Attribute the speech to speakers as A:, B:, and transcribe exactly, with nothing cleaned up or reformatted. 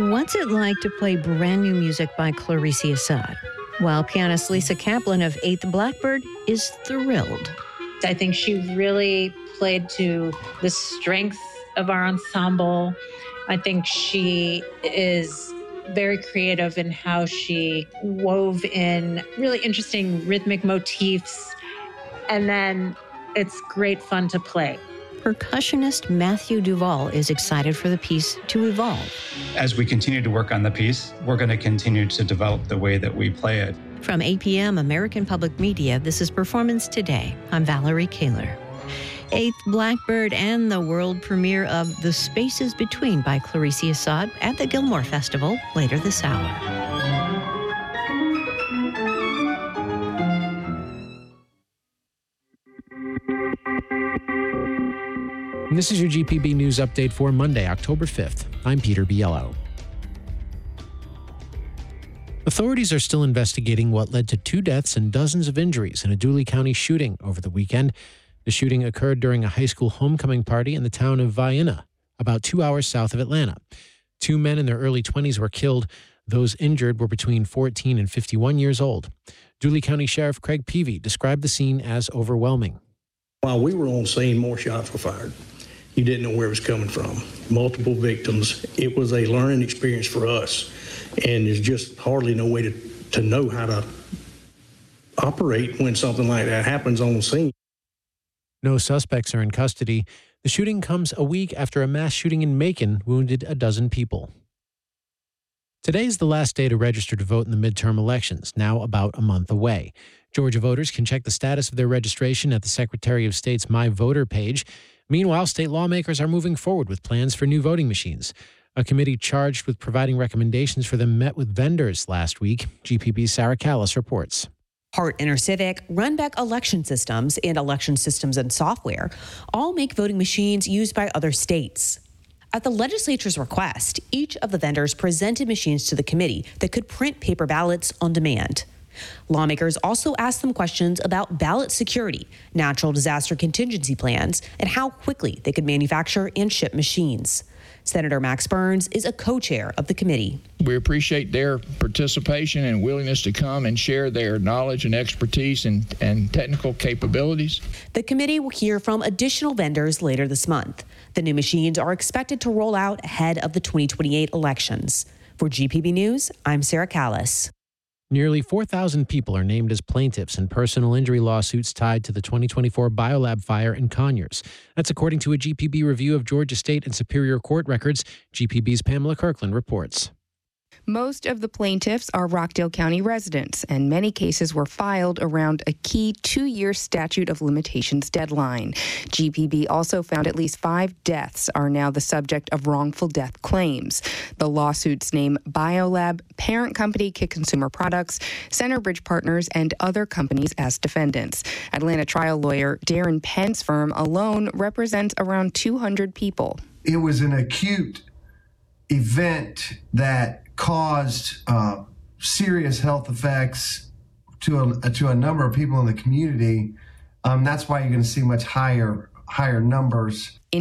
A: What's it like to play brand new music by Clarice Assad? While pianist Lisa Kaplan of Eighth Blackbird is thrilled.
B: I think she really played to the strength of our ensemble. I think she is very creative in how she wove in really interesting rhythmic motifs, and then it's great fun to play.
A: Percussionist Matthew Duvall is excited for the piece to evolve.
C: As we continue to work on the piece, we're going to continue to develop the way that we play it.
A: From eight p.m. American Public Media, this is Performance Today. I'm Valerie Kaler. Eighth Blackbird and the world premiere of The Spaces Between by Clarice Assad at the Gilmore Festival later this hour.
D: And this is your G P B News Update for Monday, October fifth. I'm Peter Biello. Authorities are still investigating what led to two deaths and dozens of injuries in a Dooley County shooting over the weekend. The shooting occurred during a high school homecoming party in the town of Vienna, about two hours south of Atlanta. Two men in their early twenties were killed. Those injured were between fourteen and fifty-one years old. Dooley County Sheriff Craig Peavy described the scene as overwhelming.
E: While we were on scene, more shots were fired. You didn't know where it was coming from. Multiple victims. It was a learning experience for us. And there's just hardly no way to, to know how to operate when something like that happens on the scene.
D: No suspects are in custody. The shooting comes a week after a mass shooting in Macon wounded a dozen people. Today is the last day to register to vote in the midterm elections, now about a month away. Georgia voters can check the status of their registration at the Secretary of State's My Voter page. Meanwhile, state lawmakers are moving forward with plans for new voting machines. A committee charged with providing recommendations for them met with vendors last week. G P B's Sarah Callis reports.
F: Hart Intercivic, Runback Election Systems, and Election Systems and Software all make voting machines used by other states. At the legislature's request, each of the vendors presented machines to the committee that could print paper ballots on demand. Lawmakers also asked them questions about ballot security, natural disaster contingency plans, and how quickly they could manufacture and ship machines. Senator Max Burns is a co-chair of the committee.
G: We appreciate their participation and willingness to come and share their knowledge and expertise and, and technical capabilities.
F: The committee will hear from additional vendors later this month. The new machines are expected to roll out ahead of the twenty twenty-eight elections. For G P B News, I'm Sarah Callis.
D: Nearly four thousand people are named as plaintiffs in personal injury lawsuits tied to the twenty twenty-four Biolab fire in Conyers. That's according to a G P B review of Georgia State and Superior Court records. G P B's Pamela Kirkland reports.
H: Most of the plaintiffs are Rockdale County residents, and many cases were filed around a key two-year statute of limitations deadline. G P B also found at least five deaths are now the subject of wrongful death claims. The lawsuits name Biolab, parent company Kit Consumer Products, Centerbridge Partners, and other companies as defendants. Atlanta trial lawyer Darren Penn's firm alone represents around two hundred people.
I: It was an acute event that caused uh, serious health effects to a, to a number of people in the community. Um, that's why you're going to see much higher higher numbers.